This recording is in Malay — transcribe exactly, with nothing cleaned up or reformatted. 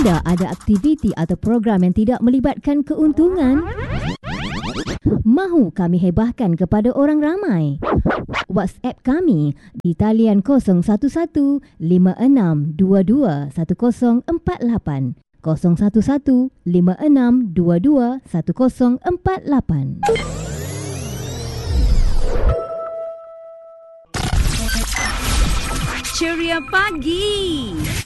Anda ada aktiviti atau program yang tidak melibatkan keuntungan? Mahu kami hebahkan kepada orang ramai? WhatsApp kami di talian kosong satu satu lima enam dua dua satu kosong empat lapan kosong satu satu lima enam dua dua satu kosong empat lapan. Ceria pagi.